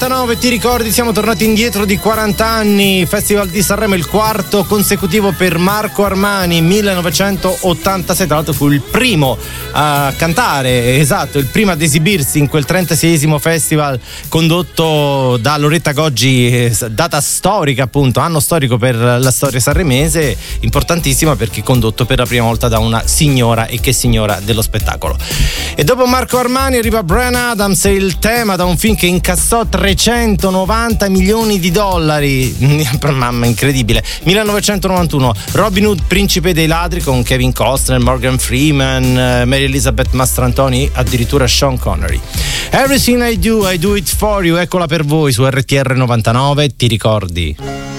99, ti ricordi, siamo tornati indietro di 40 anni. Festival di Sanremo, il quarto consecutivo per Marco Armani, 1986. Tra l'altro fu il primo a cantare, esatto, il primo ad esibirsi in quel 36esimo festival condotto da Loretta Goggi, data storica appunto, anno storico per la storia sanremese, importantissima perché condotto per la prima volta da una signora, e che signora dello spettacolo. E dopo Marco Armani arriva Bryan Adams e il tema da un film che incassò 390 milioni di dollari. Mamma, incredibile. 1991, Robin Hood, principe dei ladri, con Kevin Costner, Morgan Freeman, Mary Elizabeth Mastrantoni, addirittura Sean Connery. Everything I do it for you, eccola per voi su RTR 99, ti ricordi?